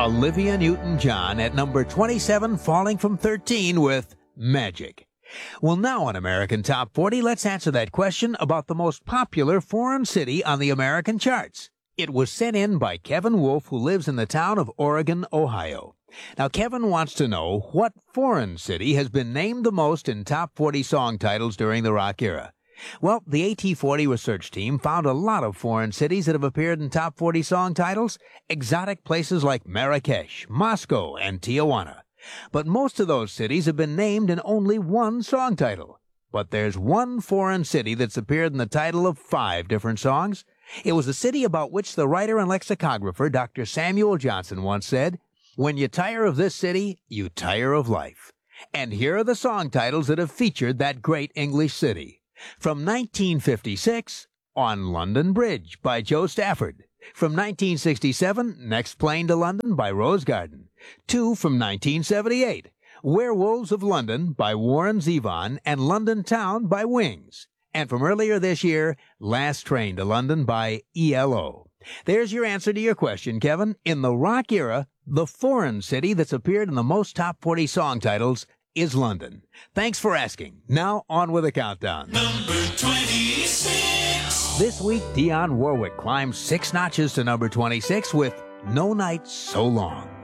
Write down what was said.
Olivia Newton-John at number 27, falling from 13 with Magic. Well, now on American Top 40, let's answer that question about the most popular foreign city on the American charts. It was sent in by Kevin Wolf, who lives in the town of Oregon, Ohio. Now, Kevin wants to know what foreign city has been named the most in top 40 song titles during the rock era. Well, the AT40 research team found a lot of foreign cities that have appeared in top 40 song titles, exotic places like Marrakesh, Moscow, and Tijuana. But most of those cities have been named in only one song title. But there's one foreign city that's appeared in the title of 5 different songs. It was a city about which the writer and lexicographer Dr. Samuel Johnson once said, "When you tire of this city, you tire of life." And here are the song titles that have featured that great English city. From 1956, On London Bridge by Joe Stafford. From 1967, Next Plane to London by Rose Garden. 2 from 1978, Werewolves of London by Warren Zevon and London Town by Wings. And from earlier this year, Last Train to London by ELO. There's your answer to your question, Kevin. In the rock era, the foreign city that's appeared in the most top 40 song titles is London. Thanks for asking. Now on with the countdown. Number 26. This week, Dionne Warwick climbs 6 notches to number 26 with No Night So Long.